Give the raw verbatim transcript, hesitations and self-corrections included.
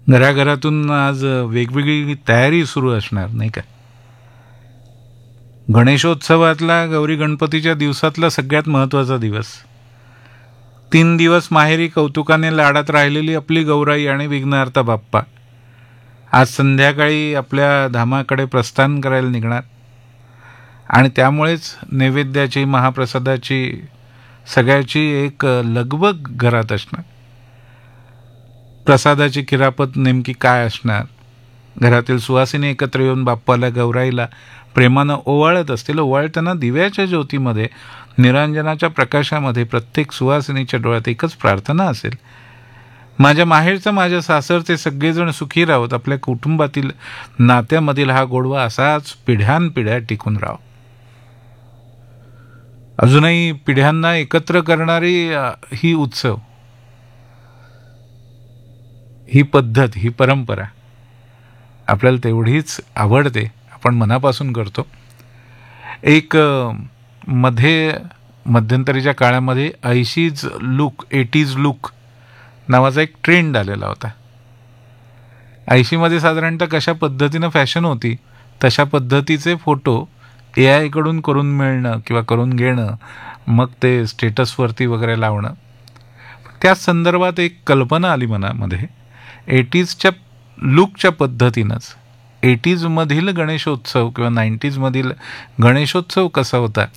घराघरातून आज वेगवेगळी तयारी सुरू असणार नाही का. गणेशोत्सवातला गौरी गणपतीच्या दिवसातला सगळ्यात महत्त्वाचा दिवस. तीन दिवस माहेरी कौतुकाने लाडात राहिलेली आपली गौराई आणि विघ्नहर्ता बाप्पा आज संध्याकाळी आपल्या धामाकडे प्रस्थान करायला निघणार आणि त्यामुळेच नैवेद्याची महाप्रसादाची सगळ्याची एक लगबग घरात असणार. प्रसादाची किरापत नेमकी काय असणार. घरातील सुवासिनी एकत्र येऊन बाप्पाला गौराईला प्रेमानं ओवाळत असतील. ओवाळताना दिव्याच्या ज्योतीमध्ये निरांजनाच्या प्रकाशामध्ये प्रत्येक सुवासिनीच्या डोळ्यात एकच प्रार्थना असेल, माझ्या माहेरचं माझ्या सासरचे सगळेजण सुखी राहोत, आपल्या कुटुंबातील नात्यामधील हा गोडवा असाच पिढ्यानपिढ्या टिकून राहो. अजूनही पिढ्यांना एकत्र करणारी ही उत्सव, ही पद्धत, ही परंपरा आपल्याला तेवढीच आवडते. आपण मनापासून करतो. एक मध्ये मध्यंतरीच्या काळामध्ये ऐशीज लुक एटीज लुक नावाचा एक ट्रेंड आलेला होता. ऐंशीमध्ये साधारणतः कशा पद्धतीनं फॅशन होती तशा पद्धतीचे फोटो ए आयकडून करून मिळणं किंवा करून घेणं, मग ते स्टेटसवरती वगैरे लावणं. त्याच संदर्भात एक कल्पना आली मनामध्ये. एटीजच्या लुकच्या पद्धतीनंच एटीजमधील गणेशोत्सव किंवा नाईन्टीजमधील गणेशोत्सव कसा होता